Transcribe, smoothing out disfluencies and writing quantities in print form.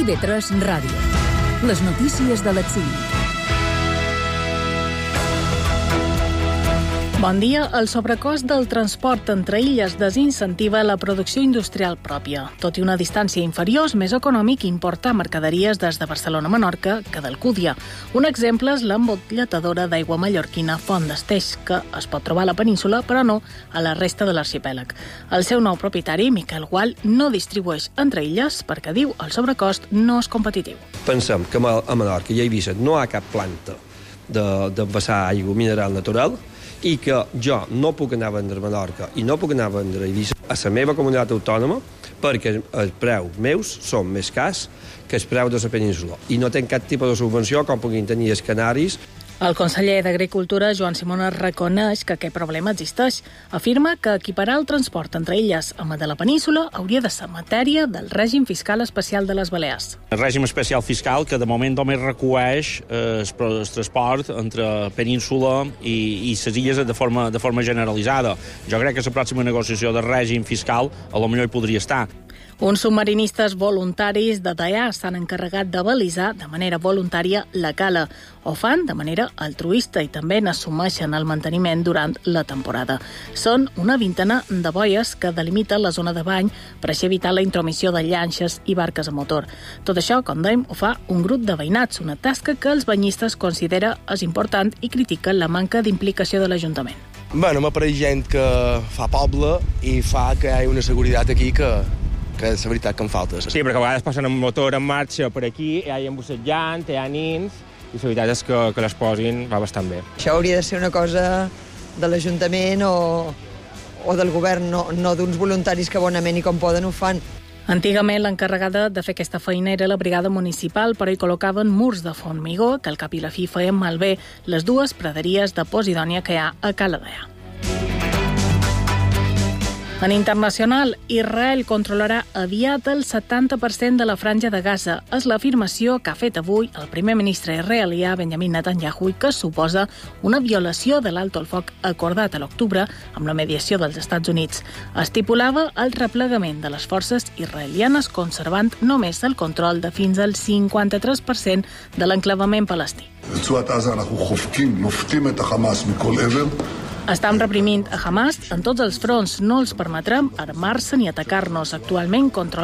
IB3 Ràdio. Les notícies de l'exili. Bon dia. El sobrecost del transport entre illes desincentiva la producció industrial pròpia. Tot i una distància inferior, és més econòmic importar mercaderies des de Barcelona a Menorca que d'Alcúdia. Un exemple és l'embotelladora d'aigua mallorquina Font d'Esteix, que es pot trobar a la península, però no a la resta de l'arxipèlag. El seu nou propietari, Miquel Gual, no distribueix entre illes perquè, diu, el sobrecost no és competitiu. Pensem que a Menorca i a Eivissa no hi ha cap planta d'envasar aigua mineral natural i que jo no puc anar a vendre a Menorca i no puc anar a vendre a Eivissa a la meva comunitat autònoma perquè els preus meus són més cars que els preus de la península i no tenc cap tipus de subvenció com puguin tenir els canaris. El conseller d'Agricultura, Joan Simona, reconeix que aquest problema existeix. Afirma que equiparar el transport entre illes amb el de la península hauria de ser matèria del règim fiscal especial de les Balears. El règim especial fiscal que de moment només recueix el transport entre península i les illes de forma generalitzada. Jo crec que la pròxima negociació del règim fiscal a lo millor hi podria estar. Uns submarinistes voluntaris de Daià s'han encarregat de balisar de manera voluntària la cala. Ho fan de manera altruista i també n'assumeixen el manteniment durant la temporada. Són una vintena de boies que delimiten la zona de bany per així evitar la intromissió de llanxes i barques a motor. Tot això, com dèiem, ho fa un grup de veïnats, una tasca que els banyistes considera és important i critiquen la manca d'implicació de l'Ajuntament. Bueno, m'apareix gent que fa poble i fa que hi hagi una seguretat aquí que és la veritat que em falta. Sí, perquè a vegades posen un motor en marxa per aquí, hi ha embocetjant, hi ha nins, i la veritat és que les posin va bastant bé. Això hauria de ser una cosa de l'Ajuntament o del govern, no d'uns voluntaris que bonament i com poden ho fan. Antigament l'encarregada de fer aquesta feina era la brigada municipal, però hi col·locaven murs de formigó que al cap i la fi feien malbé les dues praderies de Posidònia que hi ha a Cala Daià. En internacional, Israel controlarà aviat el 70% de la franja de Gaza. És l'afirmació que ha fet avui el primer ministre israelià Benjamin Netanyahu i que suposa una violació de l'alto el foc acordat a l'octubre amb la mediació dels Estats Units. Estipulava el replegament de les forces israelianes conservant només el control de fins al 53% de l'enclavament palestí. Estem reprimint a Hamas en tots els fronts. No els permetrem armar-se ni atacar-nos. Actualment controlen